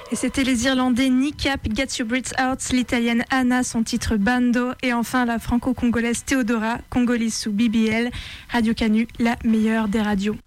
Et c'était les Irlandais Kneecap, Get Your Brits Out, l'Italienne Anna, son titre Bando, et enfin la franco-congolaise Théodora, congolise sous BBL. Radio Canu, la meilleure des radios.